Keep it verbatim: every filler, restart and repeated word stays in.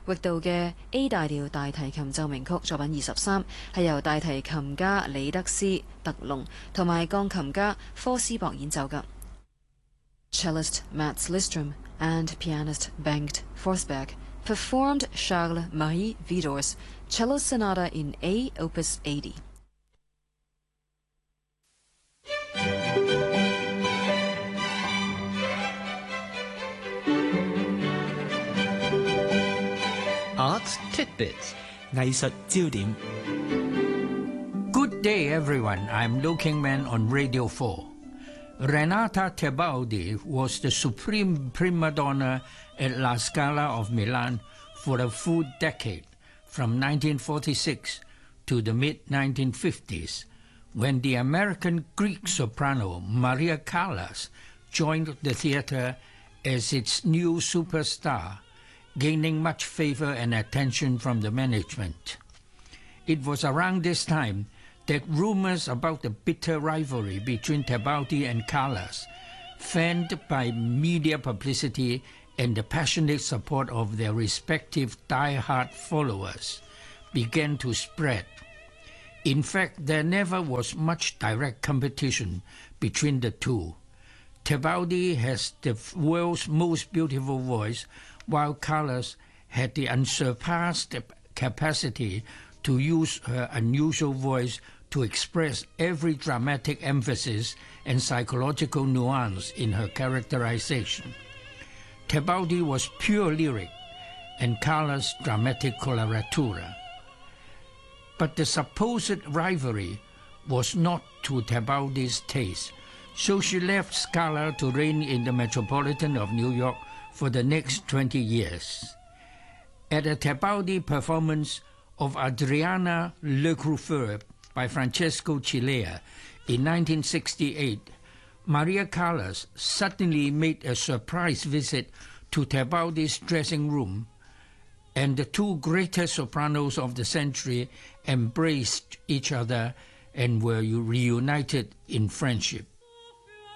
域度嘅 A 大調大提琴奏鳴曲作品二十三，係由大提琴家李德斯特龍同埋鋼琴家科斯博演奏嘅。Cellist Mats Lidström and pianist Bengt Forsberg performed Charles-Marie Widor's Cello Sonata in A Opus eighty. Arts Tidbits. 藝術焦點。 Good day, everyone. I'm Liu Kingman on Radio four. Renata Tebaldi was the supreme prima donna at La Scala of Milan for a full decade, from nineteen forty-six to the mid nineteen fifties, when the American Greek soprano Maria Callas joined the theater as its new superstar, gaining much favor and attention from the management. It was around this time that rumors about the bitter rivalry between Tebaldi and Callas, fanned by media publicity and the passionate support of their respective die-hard followers, began to spread. In fact, there never was much direct competition between the two. Tebaldi has the world's most beautiful voice, while Callas had the unsurpassed capacity to use her unusual voice to express every dramatic emphasis and psychological nuance in her characterization. Tebaldi was pure lyric, and Callas dramatic coloratura. But the supposed rivalry was not to Tebaldi's taste, so she left Scala to reign in the Metropolitan of New York for the next twenty years. At a Tebaldi performance of Adriana Lecouvreur by Francesco Cilea in nineteen sixty-eight, Maria Callas suddenly made a surprise visit to Tebaldi's dressing room, and the two greatest sopranos of the century embraced each other and were reunited in friendship.